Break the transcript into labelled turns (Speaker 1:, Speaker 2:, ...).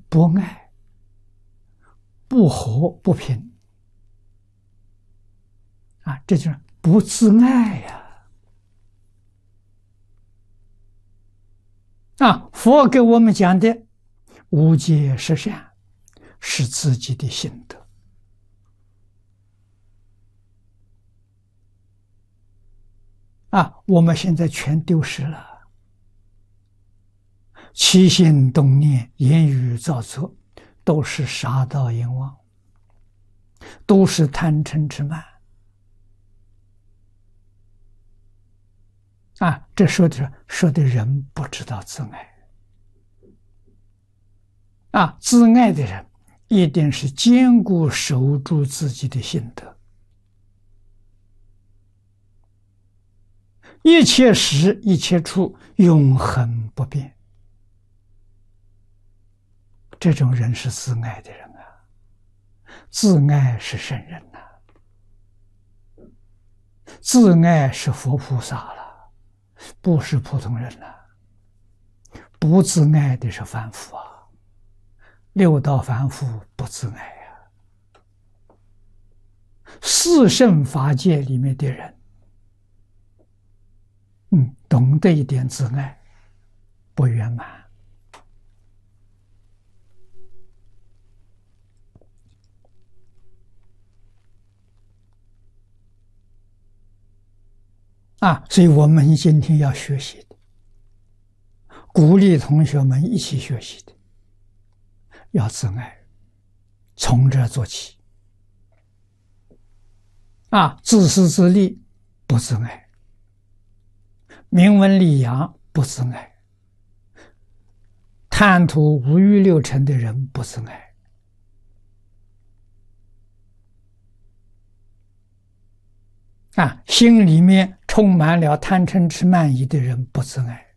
Speaker 1: 不爱、不和、不平啊，这就是不自爱呀！佛给我们讲的无戒十善是自己的心得我们现在全丢失了，起心动念、言语造作，都是杀盗淫妄，都是贪嗔痴慢这说的人不知道自爱自爱的人一定是坚固守住自己的心得，一切时一切处永恒不变，这种人是自爱的人自爱是圣人自爱是佛菩萨了，不是普通人了。不自爱的是凡夫六道凡夫不自爱四圣法界里面的人懂得一点自爱不圆满所以我们今天要学习的，鼓励同学们一起学习的，要自爱，从这做起自私自利不自爱，名闻利养不自爱，贪图五欲六尘的人不自爱心里面充满了贪嗔痴慢疑的人不自爱